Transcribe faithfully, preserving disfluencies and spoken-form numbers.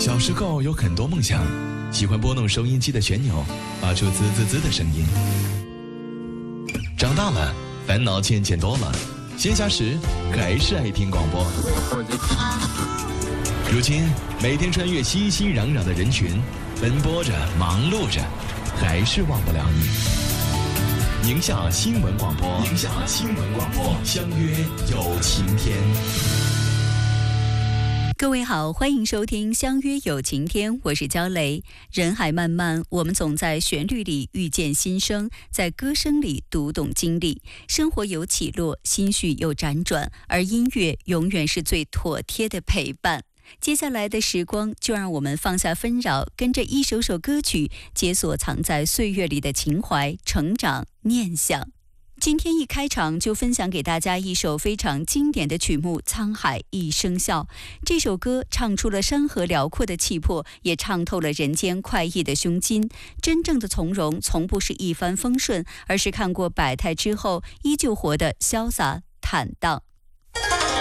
小时候有很多梦想，喜欢拨弄收音机的旋钮，发出滋滋滋的声音。长大了，烦恼渐渐多了，闲暇时还是爱听广播。如今，每天穿越熙熙攘攘的人群，奔波着，忙碌着，还是忘不了你。宁夏新闻广播，宁夏新闻广播，相约有晴天。 各位好，欢迎收听相约有晴天，我是焦雷。人海漫漫，我们总在旋律里遇见心声，在歌声里读懂经历。生活有起落，心绪有辗转，而音乐永远是最妥帖的陪伴。接下来的时光，就让我们放下纷扰，跟着一首首歌曲，解锁藏在岁月里的情怀、成长、念想。今天一开场就分享给大家一首非常经典的曲目《沧海一声笑》。这首歌唱出了山河辽阔的气魄，也唱透了人间快意的胸襟。真正的从容，从不是一帆风顺，而是看过百态之后，依旧活得潇洒坦荡。